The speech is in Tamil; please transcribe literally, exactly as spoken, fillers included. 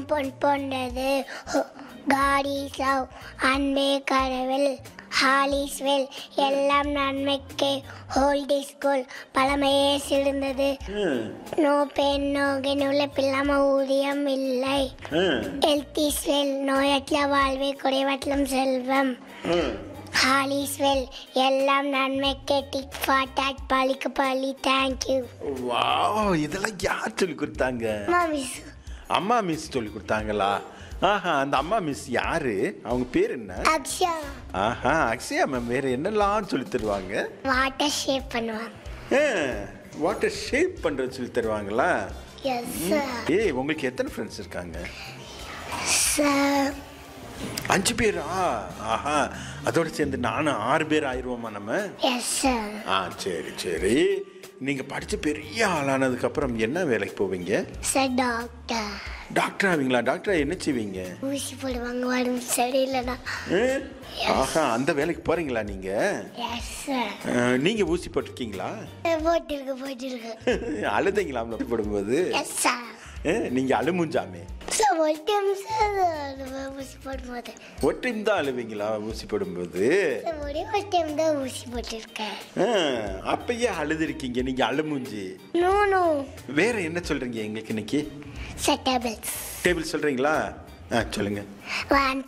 பொன் போன்றது. God is love. அன்பே கடவுள். All is well. எல்லாம் நன்மைக்கே. Old is gold. பழமையே சிறந்தது. No pain no gain. உழைப்பில்லாம ஊதியம் இல்லை. Health is well. நோயற்ற வாழ்வே குறைவற்றம் செல்வம். All is well. எல்லாம் நன்மைக்கே. டிக் ஃபார் டாட் பழிக்கு பழி. தேங்க்யூ. வாவ், இதெல்லாம் யார் சொல்லி கொடுத்தாங்க? அம்மா மிஸ். அம்மா மிஸ் சொல்லி கொடுத்தாங்களா? ஆஹா, அந்த அம்மா மிஸ் யாரு? அவங்க பேர் என்ன? அக்ஷயா. ஆஹா, அக்ஷயா மேம் வேற என்னெல்லாம் சொல்லி தருவாங்க? வாட்டர் ஷேப் பண்ணுவாங்க. வாட்டர் ஷேப் பண்றது சொல்லி தருவாங்களா? Yes sir. ஏய், உங்களுக்கு எத்தனை ஃப்ரெண்ட்ஸ் இருக்காங்க? சார் அஞ்சு பேரா? ஆஹா, அதோட சேர்ந்து நானும் ஆறு பேர் ஆயிடுவோமா நம்ம? Yes sir. ஆ சரி சரி. நீங்க படிச்சு பெரிய ஆளானதுக்கு அப்புறம் என்ன வேலைக்கு போவீங்க? Sir doctor. டாக்டர் ஆவீங்களா? டாக்டர் என்ன செய்வீங்க? ஊசி போடுவாங்க உடம்பு சரியில்லைனா. ஆஹா, அந்த வேலைக்கு போறீங்களா நீங்க? Yes sir. நீங்க ஊசி போட்டிருக்கீங்களா? போட்டிருக்கு போட்டிருக்கு. அழுதீங்களா போடும்போது? Yes sir. நீங்க அழுமுஞ்சாமே சார் ஒரு டைம் சார் ஊசி போடும்போது. ஒரு டைம் தான் அழுவீங்களா ஊசி போடும்போது? ஒரே ஒரு டைம் தான் ஊசி போட்டிருக்கேன். அப்பயே அழுதுருக்கீங்க நீங்க அழுமுஞ்சி. No no. வேற என்ன சொல்றீங்க எங்களுக்கு இன்னைக்கு? Sir tables. டேபிள் சொல்றீங்களா? சொல்லுங்க. ஒன்